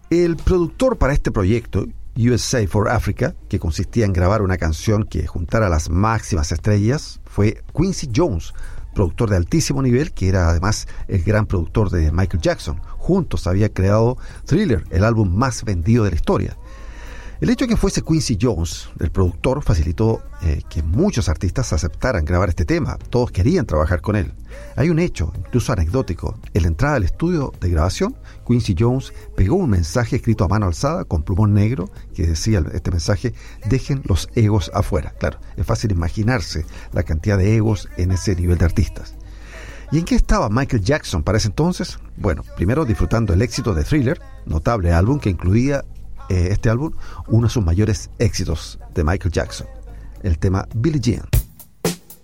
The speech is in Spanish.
El productor para este proyecto, USA for Africa, que consistía en grabar una canción que juntara las máximas estrellas, fue Quincy Jones, productor de altísimo nivel, que era además el gran productor de Michael Jackson. Juntos había creado Thriller, el álbum más vendido de la historia. El hecho de que fuese Quincy Jones, el productor, facilitó que muchos artistas aceptaran grabar este tema. Todos querían trabajar con él. Hay un hecho, incluso anecdótico. En la entrada al estudio de grabación, Quincy Jones pegó un mensaje escrito a mano alzada con plumón negro que decía este mensaje: dejen los egos afuera. Claro, es fácil imaginarse la cantidad de egos en ese nivel de artistas. ¿Y en qué estaba Michael Jackson para ese entonces? Bueno, primero disfrutando el éxito de Thriller, notable álbum que incluía este álbum uno de sus mayores éxitos de Michael Jackson, el tema Billie Jean.